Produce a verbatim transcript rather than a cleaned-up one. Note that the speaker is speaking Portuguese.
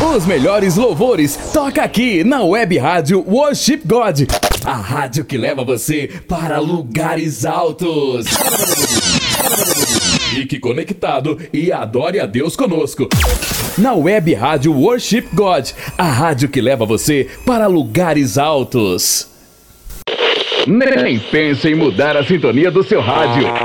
Os melhores louvores toca aqui na Web Rádio Worship God, a rádio que leva você para lugares altos. Fique conectado e adore a Deus conosco. Na Web Rádio Worship God, a rádio que leva você para lugares altos. Nem pense em mudar a sintonia do seu rádio.